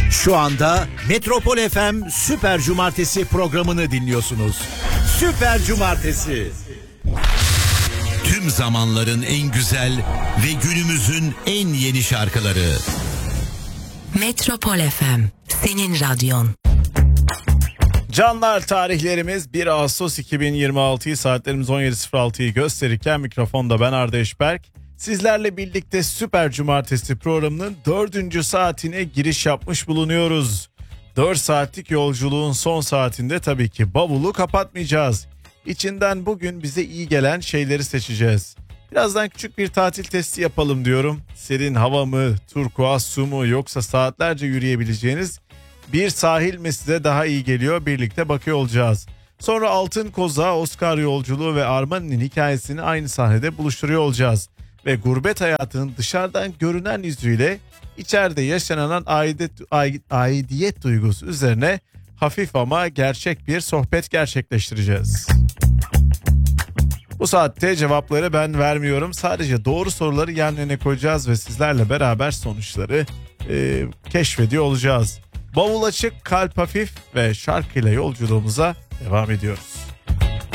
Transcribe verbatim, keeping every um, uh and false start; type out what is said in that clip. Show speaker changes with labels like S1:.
S1: Şu anda Metropol F M Süper Cumartesi programını dinliyorsunuz. Süper Cumartesi. Tüm zamanların en güzel ve günümüzün en yeni şarkıları.
S2: Metropol F M, senin radyon.
S3: Canlar, tarihlerimiz bir Ağustos iki bin yirmi altıyı, saatlerimiz on yedi sıfır altıyı gösterirken mikrofonda ben Arda Eşberk. Sizlerle birlikte Süper Cumartesi programının dördüncü saatine giriş yapmış bulunuyoruz. dört saatlik yolculuğun son saatinde tabii ki bavulu kapatmayacağız. İçinden bugün bize iyi gelen şeyleri seçeceğiz. Birazdan küçük bir tatil testi yapalım diyorum. Serin hava mı, turkuaz su mu, yoksa saatlerce yürüyebileceğiniz bir sahil mi size daha iyi geliyor? Birlikte bakıyor olacağız. Sonra Altın Koza, Oscar yolculuğu ve Armani'nin hikayesini aynı sahnede buluşturuyor olacağız. Ve gurbet hayatının dışarıdan görünen yüzüyle içeride yaşanan aidiyet, aidiyet duygusu üzerine hafif ama gerçek bir sohbet gerçekleştireceğiz. Bu saatte cevapları ben vermiyorum. Sadece doğru soruları yan yana koyacağız ve sizlerle beraber sonuçları e, keşfediyor olacağız. Bavul açık, kalp hafif ve şarkıyla yolculuğumuza devam ediyoruz.